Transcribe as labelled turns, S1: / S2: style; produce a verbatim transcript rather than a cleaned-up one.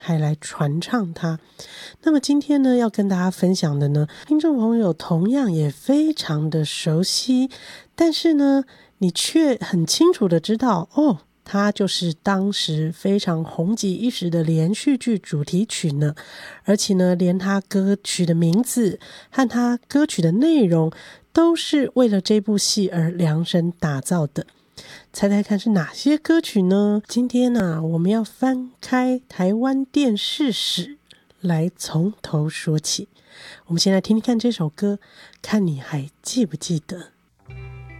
S1: 还来传唱它。那么今天呢，要跟大家分享的呢，听众朋友同样也非常的熟悉，但是呢，你却很清楚的知道，哦，它就是当时非常红极一时的连续剧主题曲呢，而且呢，连它歌曲的名字和它歌曲的内容都是为了这部戏而量身打造的。猜猜看是哪些歌曲呢？今天啊，我们要翻开台湾电视史来从头说起。我们先来听听看这首歌，看你还记不记得。